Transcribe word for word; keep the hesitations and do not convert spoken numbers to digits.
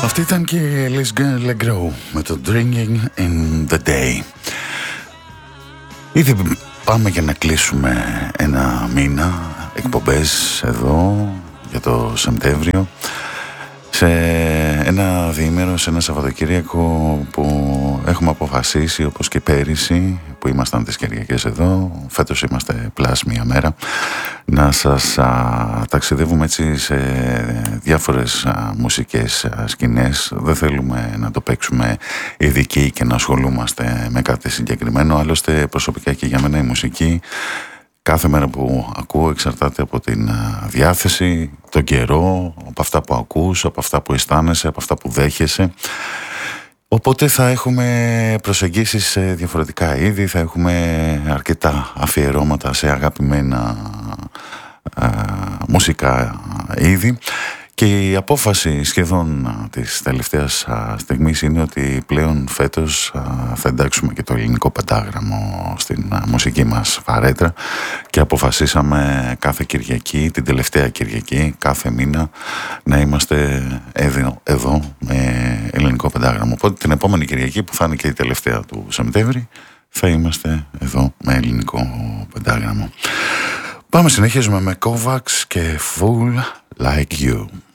Αυτή ήταν και η Liz Legros με το Drinking in the Day. Ήδη πάμε για να κλείσουμε ένα μήνα εκπομπές εδώ για το Σεπτέμβριο, σε ένα διήμερο, σε ένα Σαββατοκύριακο που έχουμε αποφασίσει, όπως και πέρυσι που ήμασταν τις Κυριακές εδώ, φέτος είμαστε πλάς μία μέρα, να σας α, ταξιδεύουμε έτσι σε διάφορες α, μουσικές α, σκηνές. Δεν θέλουμε να το παίξουμε ειδικοί και να ασχολούμαστε με κάτι συγκεκριμένο. Άλλωστε προσωπικά και για μένα η μουσική κάθε μέρα που ακούω εξαρτάται από την διάθεση, τον καιρό, από αυτά που ακούς, από αυτά που αισθάνεσαι, από αυτά που δέχεσαι. Οπότε θα έχουμε προσεγγίσεις σε διαφορετικά είδη, θα έχουμε αρκετά αφιερώματα σε αγαπημένα α, μουσικά είδη. Και η απόφαση σχεδόν της τελευταίας στιγμής είναι ότι πλέον φέτος θα εντάξουμε και το ελληνικό πεντάγραμμο στην μουσική μας φαρέτρα και αποφασίσαμε κάθε Κυριακή, την τελευταία Κυριακή, κάθε μήνα να είμαστε εδώ, εδώ με ελληνικό πεντάγραμμο. Οπότε την επόμενη Κυριακή που θα είναι και η τελευταία του Σεπτέμβρη θα είμαστε εδώ με ελληνικό πεντάγραμμο. Πάμε, συνεχίζουμε με Kovacs και Fool Like You.